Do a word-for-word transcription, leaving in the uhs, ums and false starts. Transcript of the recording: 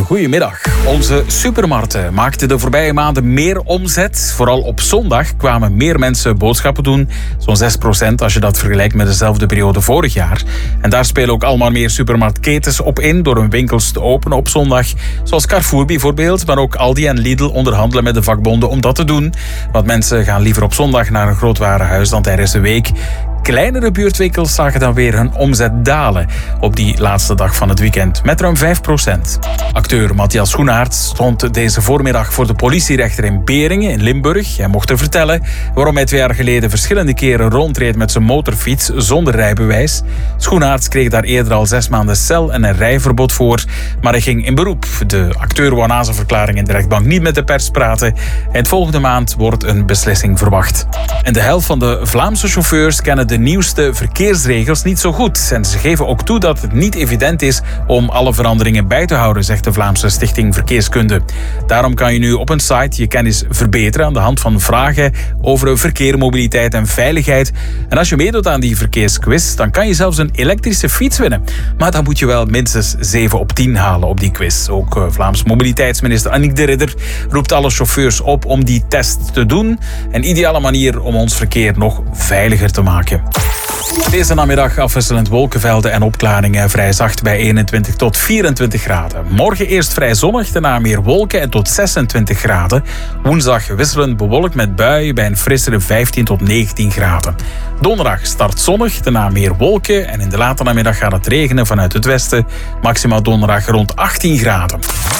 Goedemiddag. Onze supermarkten maakten de voorbije maanden meer omzet. Vooral op zondag kwamen meer mensen boodschappen doen. Zo'n zes procent als je dat vergelijkt met dezelfde periode vorig jaar. En daar spelen ook allemaal meer supermarktketens op in door hun winkels te openen op zondag. Zoals Carrefour bijvoorbeeld, maar ook Aldi en Lidl onderhandelen met de vakbonden om dat te doen. Want mensen gaan liever op zondag naar een grootwarenhuis dan tijdens de week. Kleinere buurtwinkels zagen dan weer hun omzet dalen op die laatste dag van het weekend, met ruim vijf procent. Acteur Matthias Schoenaerts stond deze voormiddag voor de politierechter in Beringen in Limburg. Hij mocht er vertellen waarom hij twee jaar geleden verschillende keren rondreed met zijn motorfiets zonder rijbewijs. Schoenaerts kreeg daar eerder al zes maanden cel en een rijverbod voor, maar hij ging in beroep. De acteur wou na zijn verklaring in de rechtbank niet met de pers praten. En volgende maand wordt een beslissing verwacht. En de helft van de Vlaamse chauffeurs kennen de nieuwste verkeersregels niet zo goed. En ze geven ook toe dat het niet evident is om alle veranderingen bij te houden, zegt de Vlaamse Stichting Verkeerskunde. Daarom kan je nu op een site je kennis verbeteren aan de hand van vragen over verkeer, mobiliteit en veiligheid. En als je meedoet aan die verkeersquiz, dan kan je zelfs een elektrische fiets winnen. Maar dan moet je wel minstens zeven op tien halen op die quiz. Ook uh, Vlaams mobiliteitsminister Annick de Ridder roept alle chauffeurs op om die test te doen. Een ideale manier om ons verkeer nog veiliger te maken. Deze namiddag afwisselend wolkenvelden en opklaringen, vrij zacht bij eenentwintig tot vierentwintig graden. Morgen eerst vrij zonnig, daarna meer wolken en tot zesentwintig graden. Woensdag wisselend bewolkt met buien bij een frissere vijftien tot negentien graden. Donderdag start zonnig, daarna meer wolken en in de late namiddag gaat het regenen vanuit het westen. Maximaal donderdag rond achttien graden.